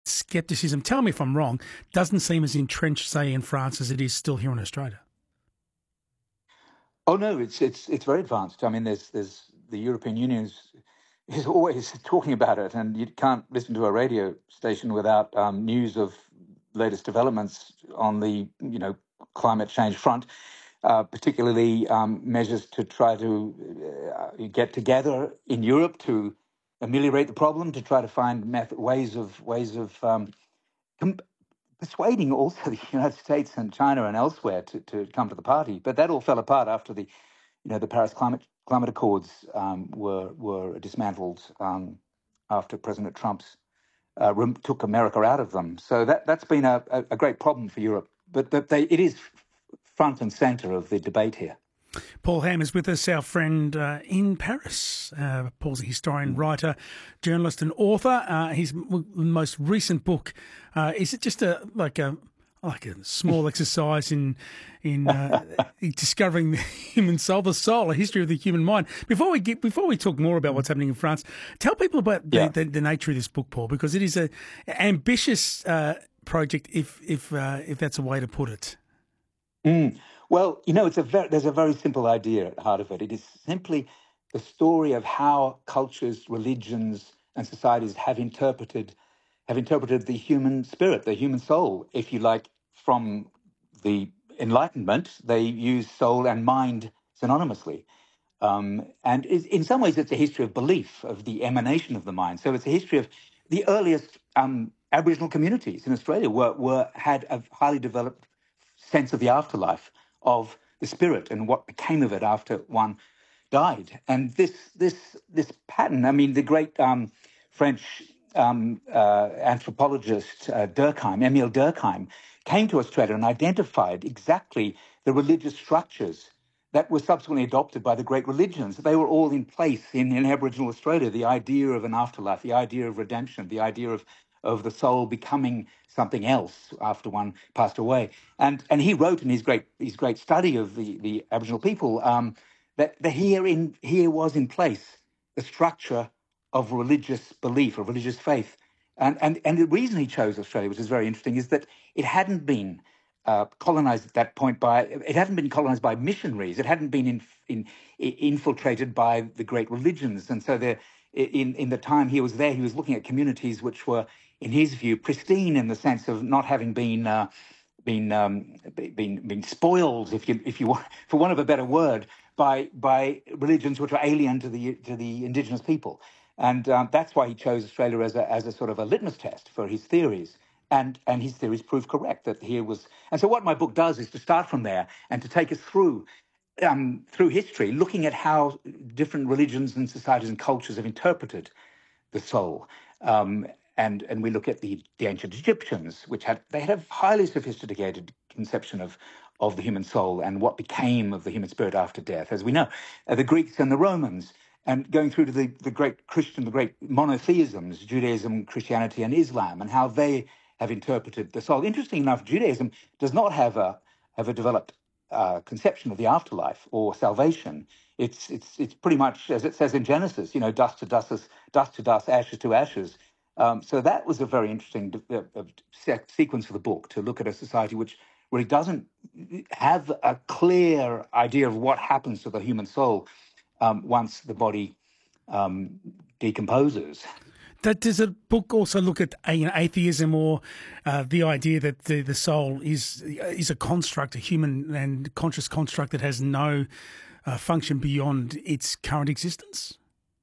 skepticism, tell me if I'm wrong, doesn't seem as entrenched, say, in France as it is still here in Australia. Oh no, it's very advanced. I mean, there's the European Union is always talking about it, and you can't listen to a radio station without news of latest developments on the climate change front, particularly measures to try to get together in Europe to ameliorate the problem, to try to find ways of persuading also the United States and China and elsewhere to come to the party. But that all fell apart after the Paris climate accords were dismantled after President Trump's took America out of them. So that's been a great problem for Europe. But it is front and centre of the debate here. Paul Ham is with us, our friend in Paris. Paul's a historian, writer, journalist and author. His most recent book, is it just like a small exercise in discovering the human soul, the soul, a history of the human mind. Before we talk more about what's happening in France, tell people about the nature of this book, Paul, because it is an ambitious project, if that's a way to put it. Well, there's a very simple idea at the heart of it. It is simply the story of how cultures, religions, and societies have interpreted the human spirit, the human soul, if you like. From the Enlightenment, they use soul and mind synonymously. And in some ways, it's a history of belief, of the emanation of the mind. So it's a history of the earliest Aboriginal communities in Australia had a highly developed sense of the afterlife, of the spirit and what became of it after one died. And this pattern, I mean, the great French anthropologist Emile Durkheim, came to Australia and identified exactly the religious structures that were subsequently adopted by the great religions. They were all in place in Aboriginal Australia. The idea of an afterlife, the idea of redemption, the idea of the soul becoming something else after one passed away. And he wrote in his great study of the Aboriginal people that here was in place the structure of religious belief, of religious faith. And the reason he chose Australia, which is very interesting, is that it hadn't been colonized at that point it hadn't been colonized by missionaries. It hadn't been infiltrated by the great religions. And so in the time he was there, he was looking at communities which were, in his view, pristine in the sense of not having been spoiled, if you want, for want of a better word, by religions which were alien to the indigenous people. And that's why he chose Australia as a sort of a litmus test for his theories. And his theories proved correct, that here was... And so what my book does is to start from there and to take us through history, looking at how different religions and societies and cultures have interpreted the soul. And we look at the ancient Egyptians, which had a highly sophisticated conception of the human soul and what became of the human spirit after death, as we know. The Greeks and the Romans, and going through to the great monotheisms, Judaism, Christianity, and Islam, and how they have interpreted the soul. Interesting enough, Judaism does not have a developed conception of the afterlife or salvation. It's pretty much, as it says in Genesis, dust to dust, ashes to ashes. So that was a very interesting sequence for the book, to look at a society which really doesn't have a clear idea of what happens to the human soul once the body decomposes. Does the book also look at atheism, or the idea that the soul is a construct, a human and conscious construct that has no function beyond its current existence?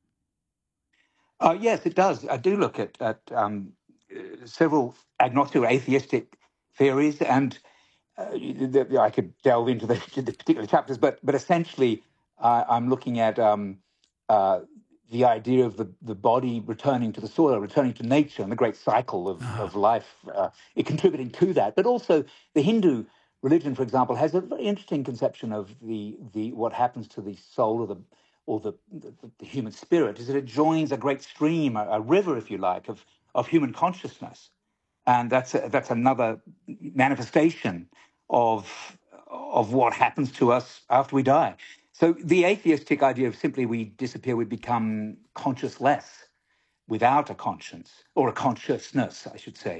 Yes, it does. I do look at several agnostic or atheistic theories, and I could delve into the particular chapters, but essentially I'm looking at the idea of the body returning to the soil, returning to nature, and the great cycle of life, it contributing to that. But also the Hindu religion, for example, has a very interesting conception of the what happens to the soul or the human spirit, is that it joins a great stream, a river, if you like, of human consciousness. And that's another manifestation of what happens to us after we die. So the atheistic idea of simply we disappear, we become conscious less, without a conscience, or a consciousness, I should say.